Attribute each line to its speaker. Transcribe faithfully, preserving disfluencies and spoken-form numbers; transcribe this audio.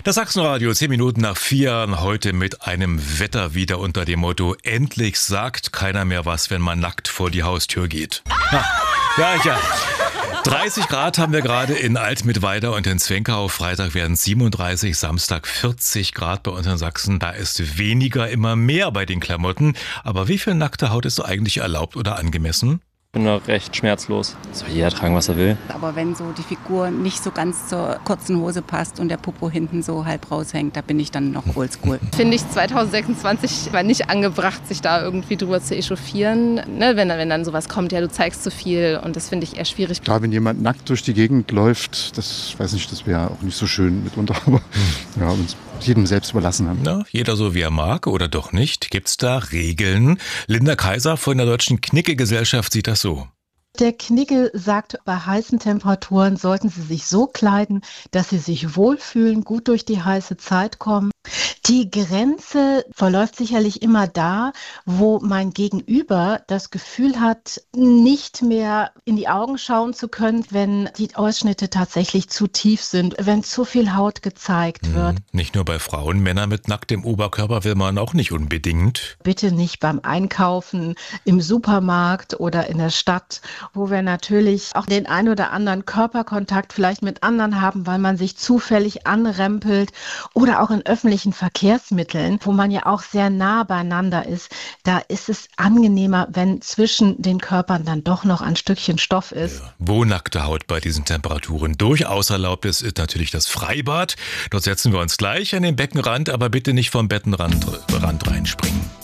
Speaker 1: Das Sachsenradio, zehn Minuten nach vier, heute mit einem Wetter wieder unter dem Motto: Endlich sagt keiner mehr was, wenn man nackt vor die Haustür geht. Ha, ja, ja. dreißig Grad haben wir gerade in Altmittweida und in Zwenkau. Freitag werden es siebenunddreißig, Samstag vierzig Grad bei uns in Sachsen. Da ist weniger immer mehr bei den Klamotten. Aber wie viel nackte Haut ist so eigentlich erlaubt oder angemessen?
Speaker 2: Ich bin da recht schmerzlos. Soll jeder tragen, was er will.
Speaker 3: Aber wenn so die Figur nicht so ganz zur kurzen Hose passt und der Popo hinten so halb raushängt, da bin ich dann noch oldschool.
Speaker 4: Finde ich zwanzig sechsundzwanzig war nicht angebracht, sich da irgendwie drüber zu echauffieren. Ne, wenn, wenn dann sowas kommt, ja, du zeigst zu viel, und das finde ich eher schwierig.
Speaker 5: Klar, wenn jemand nackt durch die Gegend läuft, das weiß nicht, das wäre auch nicht so schön mitunter, aber ja, uns jedem selbst überlassen haben.
Speaker 1: Na, jeder so wie er mag oder doch nicht. Gibt's da Regeln? Linda Kaiser von der Deutschen Knicke-Gesellschaft sieht das so.
Speaker 6: Der Knigge sagt, bei heißen Temperaturen sollten Sie sich so kleiden, dass Sie sich wohlfühlen, gut durch die heiße Zeit kommen. Die Grenze verläuft sicherlich immer da, wo mein Gegenüber das Gefühl hat, nicht mehr in die Augen schauen zu können, wenn die Ausschnitte tatsächlich zu tief sind, wenn zu viel Haut gezeigt wird.
Speaker 1: Hm, nicht nur bei Frauen, Männer mit nacktem Oberkörper will man auch nicht unbedingt.
Speaker 6: Bitte nicht beim Einkaufen, im Supermarkt oder in der Stadt, wo wir natürlich auch den ein oder anderen Körperkontakt vielleicht mit anderen haben, weil man sich zufällig anrempelt, oder auch in öffentlichen Verkehrsmitteln, wo man ja auch sehr nah beieinander ist. Da ist es angenehmer, wenn zwischen den Körpern dann doch noch ein Stückchen Stoff ist.
Speaker 1: Ja. Wo nackte Haut bei diesen Temperaturen durchaus erlaubt ist, ist natürlich das Freibad. Dort setzen wir uns gleich an den Beckenrand, aber bitte nicht vom Bettenrand Rand reinspringen.